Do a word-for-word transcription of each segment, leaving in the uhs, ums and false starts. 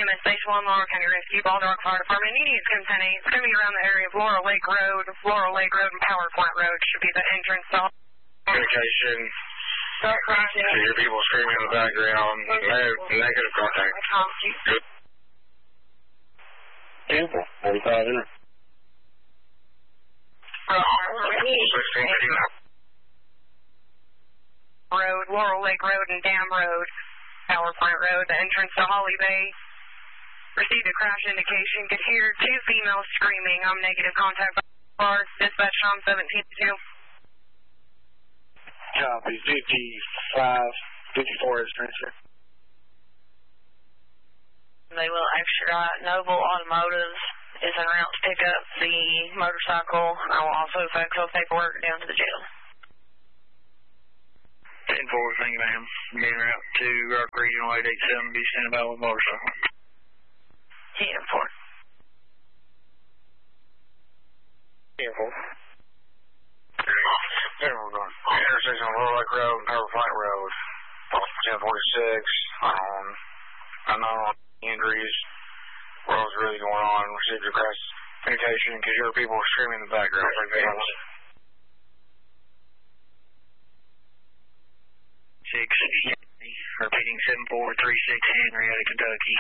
M S Station one, Laurel County Rescue, Baldock Fire Department. You need ten ten eight. It's going to be around the area of Laurel Lake Road, Laurel Lake Road, and Power Plant Road. Should be the entrance to communication. Start crashing. You hear people screaming in the background. No, negative contact. Good. Sample, forty-five hundred. sixteen fifty-nine. Road, Laurel Lake Road, and Dam Road, Power Plant Road, the entrance to Holly Bay. Received a crash indication. Could hear two females screaming. I'm negative contact by car. Dispatch on seventeen two. Copy, fifty-five, fifty-four is transfer. They will extradite. Noble Automotive is en route to pick up the motorcycle. I will also fax those paperwork down to the jail. ten four, thank you, ma'am. Being route to Rock Regional eight eight seven, be standing by with motorcycle. ten four. ten four. Intersection on Laurel Lake Road and Power Plant Road. ten forty-six. Um, unknown injuries. What's really going on? Received a crash communication because you hear people screaming in the background. Six, repeating seven four three six Henrietta, Kentucky.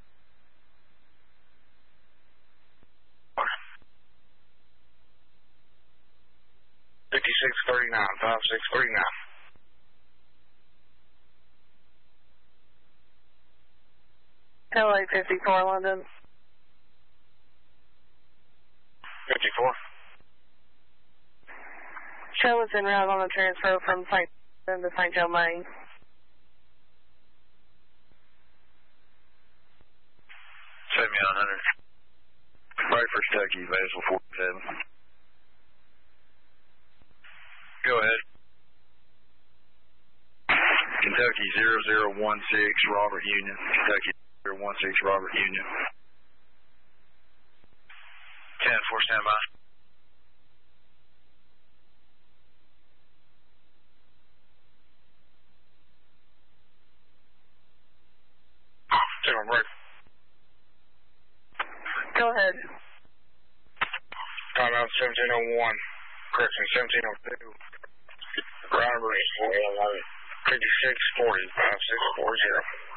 Fifty-six thirty-nine, five six thirty-nine. L A fifty-four, London. Fifty-four. Show is en route on the transfer from Saint to Saint Germain. seventy-nine hundred. Right for Kentucky, Basil forty-seven. Go ahead. Kentucky zero zero one six, Robert Union. Kentucky zero one six, Robert Union. ten four, stand by. Take a break. Go ahead. Time out seventeen oh one. Correction, seventeen oh two. Robert fifty-six forty, five six four zero.